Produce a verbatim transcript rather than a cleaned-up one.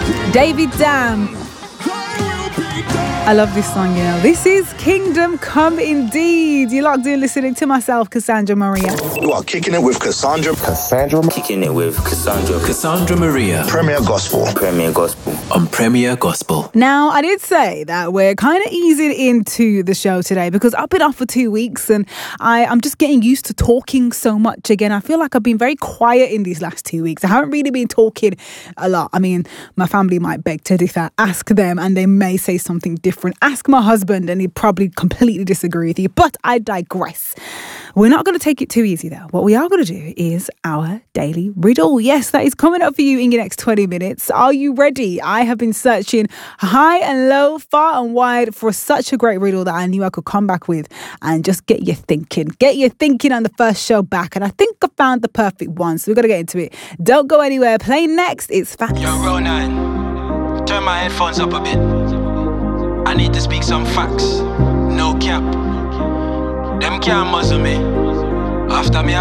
David Dam. I love this song, you know. This is Kingdom Come Indeed. You're locked in listening to myself, Cassandra Maria. You are kicking it with Cassandra. Cassandra. Kicking it with Cassandra. Cassandra Maria. Premier Gospel. Premier Gospel. On Premier Gospel. Now, I did say that we're kind of easing into the show today because I've been off for two weeks and I, I'm just getting used to talking so much again. I feel like I've been very quiet in these last two weeks. I haven't really been talking a lot. I mean, my family might beg to differ. Ask them and they may say something different. Ask my husband and he'd probably completely disagree with you. But I digress. We're not going to take it too easy though. What we are going to do is our daily riddle. Yes, that is coming up for you in your next twenty minutes. Are you ready? I have been searching high and low, far and wide for such a great riddle that I knew I could come back with and just get you thinking. Get you thinking on the first show back. And I think I found the perfect one. So we've got to get into it. Don't go anywhere. Playing next, it's Facts. Yo, Row nine, turn my headphones up a bit. I need to speak some facts. No cap. Them can't muzzle me. After me, I